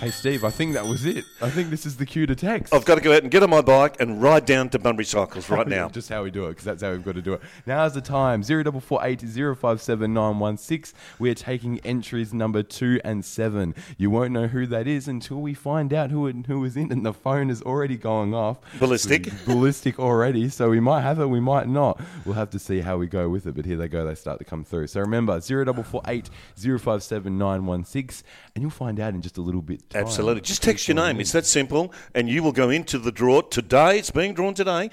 Hey, Steve, I think that was it. I think this is the cue to text. I've got to go out and get on my bike and ride down to Bunbury Cycles right now. Just how we do it, because that's how we've got to do it. Now's the time. 0448 057 916. We're taking entries number 2 and 7. You won't know who that is until we find out who is in, and the phone is already going off. Ballistic. Ballistic already, so we might have it, we might not. We'll have to see how we go with it, but here they go. They start to come through. So remember, 0448 057 916, and you'll find out in just a little bit. Absolutely. Just text your name. It's that simple, and you will go into the draw today. It's being drawn today.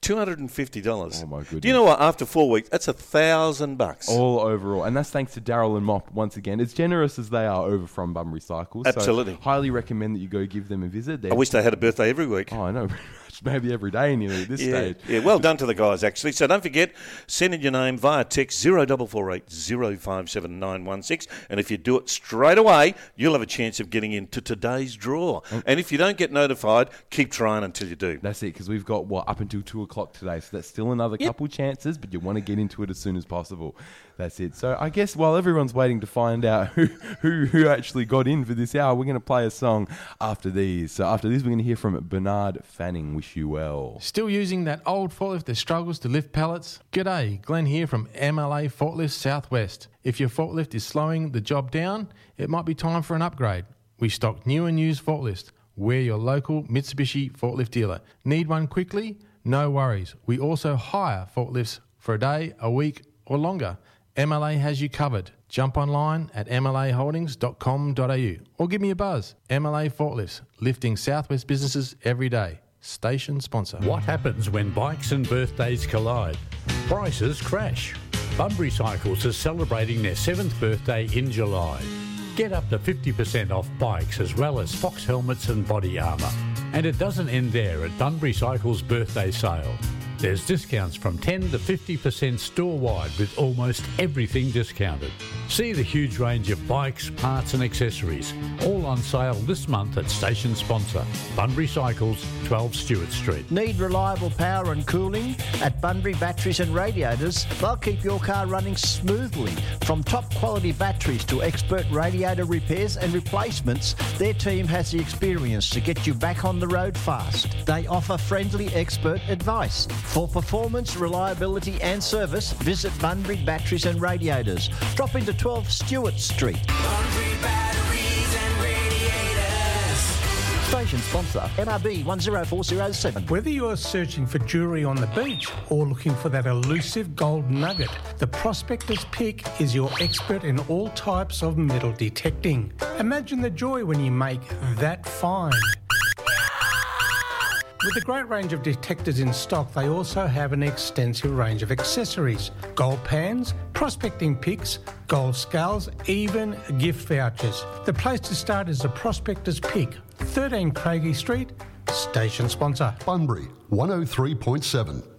$250. Oh, my goodness. Do you know what? After 4 weeks, that's $1,000. All overall. And that's thanks to Daryl and Mop once again. As generous as they are over from Bunbury Cycles. Absolutely. So highly recommend that you go give them a visit. I wish they had a birthday every week. Oh, I know. Maybe every day nearly at this stage. Yeah, well done to the guys, actually. So don't forget, send in your name via text 0448 057 916. And if you do it straight away, you'll have a chance of getting into today's draw. And if you don't get notified, keep trying until you do. That's it, because we've got, up until 2 o'clock today. So that's still another couple chances, but you want to get into it as soon as possible. That's it. So I guess while everyone's waiting to find out who actually got in for this hour, we're going to play a song after these. So after this, we're going to hear from Bernard Fanning. Wish you well. Still using that old forklift that struggles to lift pallets? G'day, Glenn here from MLA Forklift Southwest. If your forklift is slowing the job down, it might be time for an upgrade. We stock new and used forklifts. We're your local Mitsubishi forklift dealer. Need one quickly? No worries. We also hire forklifts for a day, a week or longer. MLA has you covered. Jump online at mlaholdings.com.au or give me a buzz. MLA Forklifts, lifting Southwest businesses every day. Station sponsor. What happens when bikes and birthdays collide? Prices crash. Bunbury Cycles is celebrating their 7th birthday in July. Get up to 50% off bikes as well as Fox helmets and body armour. And it doesn't end there at Bunbury Cycles' birthday sale. There's discounts from 10 to 50% store-wide with almost everything discounted. See the huge range of bikes, parts and accessories, all on sale this month at station sponsor, Bunbury Cycles, 12 Stewart Street. Need reliable power and cooling? At Bunbury Batteries and Radiators, they'll keep your car running smoothly. From top quality batteries to expert radiator repairs and replacements, their team has the experience to get you back on the road fast. They offer friendly expert advice. For performance, reliability and service, visit Bunbury Batteries and Radiators. Drop into 12 Stewart Street. Bunbury Batteries and Radiators. Station sponsor, NRB 10407. Whether you are searching for jewellery on the beach or looking for that elusive gold nugget, the Prospector's Pick is your expert in all types of metal detecting. Imagine the joy when you make that find. With a great range of detectors in stock, they also have an extensive range of accessories. Gold pans, prospecting picks, gold scales, even gift vouchers. The place to start is the Prospector's Pick, 13 Craigie Street, station sponsor. Bunbury, 103.7.